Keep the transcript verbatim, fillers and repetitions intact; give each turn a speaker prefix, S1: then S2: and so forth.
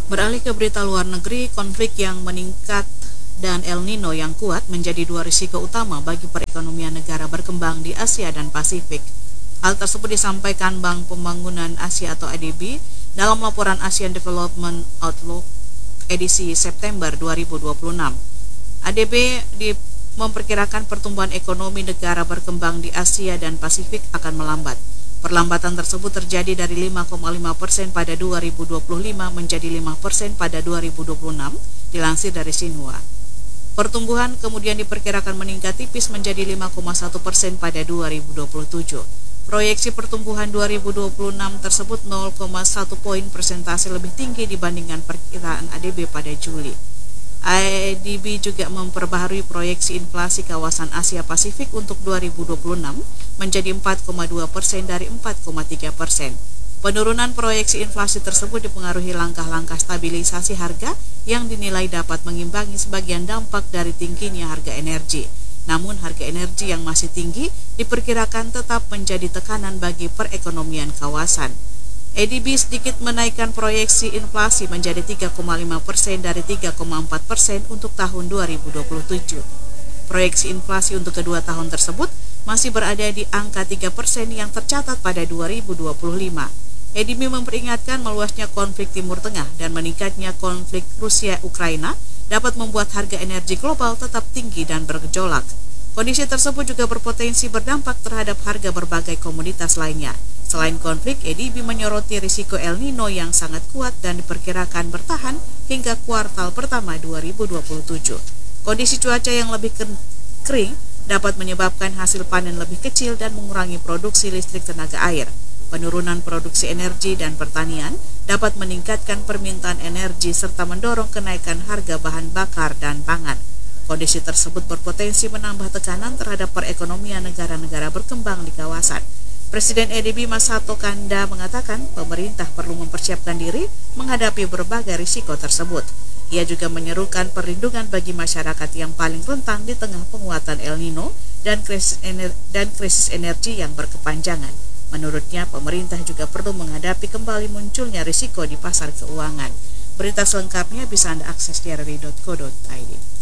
S1: Beralih ke berita luar negeri, konflik yang meningkat dan El Nino yang kuat menjadi dua risiko utama bagi perekonomian negara berkembang di Asia dan Pasifik. Hal tersebut disampaikan Bank Pembangunan Asia atau A D B dalam laporan Asian Development Outlook edisi September dua ribu dua puluh enam. A D B di memperkirakan pertumbuhan ekonomi negara berkembang di Asia dan Pasifik akan melambat. Perlambatan tersebut terjadi dari lima koma lima persen pada dua ribu dua puluh lima menjadi lima persen pada dua ribu dua puluh enam, dilansir dari Xinhua. Pertumbuhan kemudian diperkirakan meningkat tipis menjadi lima koma satu persen pada dua ribu dua puluh tujuh. Proyeksi pertumbuhan dua ribu dua puluh enam tersebut nol koma satu poin persentase lebih tinggi dibandingkan perkiraan A D B pada Juli. A D B juga memperbaharui proyeksi inflasi kawasan Asia Pasifik untuk dua ribu dua puluh enam menjadi empat koma dua persen dari empat koma tiga persen. Penurunan proyeksi inflasi tersebut dipengaruhi langkah-langkah stabilisasi harga yang dinilai dapat mengimbangi sebagian dampak dari tingginya harga energi. Namun harga energi yang masih tinggi diperkirakan tetap menjadi tekanan bagi perekonomian kawasan. A D B sedikit menaikkan proyeksi inflasi menjadi tiga koma lima persen dari tiga koma empat persen untuk tahun dua ribu dua puluh tujuh. Proyeksi inflasi untuk kedua tahun tersebut masih berada di angka tiga persen yang tercatat pada dua ribu dua puluh lima. A D B memperingatkan meluasnya konflik Timur Tengah dan meningkatnya konflik Rusia-Ukraina dapat membuat harga energi global tetap tinggi dan bergejolak. Kondisi tersebut juga berpotensi berdampak terhadap harga berbagai komoditas lainnya. Selain konflik, A D B menyoroti risiko El Nino yang sangat kuat dan diperkirakan bertahan hingga kuartal pertama dua ribu dua puluh tujuh. Kondisi cuaca yang lebih kering dapat menyebabkan hasil panen lebih kecil dan mengurangi produksi listrik tenaga air. Penurunan produksi energi dan pertanian dapat meningkatkan permintaan energi serta mendorong kenaikan harga bahan bakar dan pangan. Kondisi tersebut berpotensi menambah tekanan terhadap perekonomian negara-negara berkembang di kawasan. Presiden A D B Masato Kanda mengatakan pemerintah perlu mempersiapkan diri menghadapi berbagai risiko tersebut. Ia juga menyerukan perlindungan bagi masyarakat yang paling rentan di tengah penguatan El Nino dan krisis, ener- dan krisis energi yang berkepanjangan. Menurutnya, pemerintah juga perlu menghadapi kembali munculnya risiko di pasar keuangan. Berita selengkapnya bisa Anda akses di r w dot co dot i d.